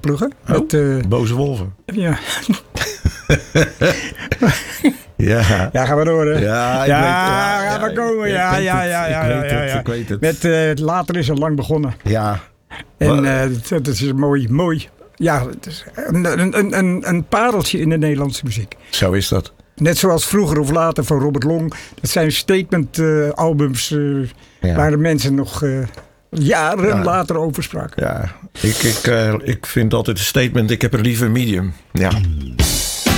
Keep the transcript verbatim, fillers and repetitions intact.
pluggen. Oh, met, uh, boze wolven. Ja. ja. Ja, gaan we door, hè? Ja, ik ja, weet, ja, gaan we ja, komen. Ja, ik weet ja, het, ja, ja, ik ja, weet ja, het, ja. ik weet het. Met uh, later is al lang begonnen. Ja. En Maar, uh, dat, dat is mooi, mooi. Ja, het is een, een, een, een pareltje in de Nederlandse muziek. Zo is dat. Net zoals vroeger of later van Robert Long. Dat zijn statement uh, albums uh, ja. waar de mensen nog uh, jaren ja. later over spraken. Ja, ik, ik, uh, ik vind altijd een statement. Ik heb er liever medium. Ja.